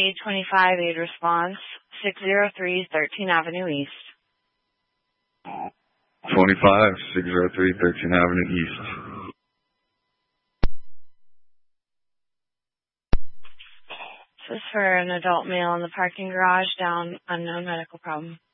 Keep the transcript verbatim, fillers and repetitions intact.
eight twenty-five, aid response, six oh three, thirteenth Avenue East. twenty-five, six oh three, thirteenth Avenue East. This is for an adult male in the parking garage, down, unknown medical problem.